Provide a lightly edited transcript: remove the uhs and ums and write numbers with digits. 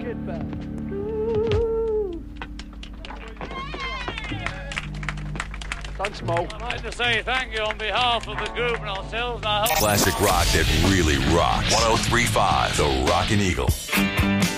get back. Thanks, Mo. I'd like to say thank you on behalf of the group and ourselves. Classic rock that really rocks. 103.5 The Rockin' Eagle.